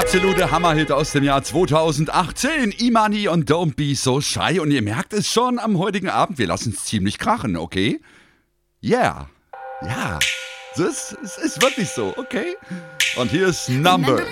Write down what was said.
absolute Hammerhit aus dem Jahr 2018. Imani und Don't Be So Shy. Und ihr merkt es schon am heutigen Abend, wir lassen es ziemlich krachen, okay? Yeah. Ja. Es ist wirklich so, okay? Und hier ist Number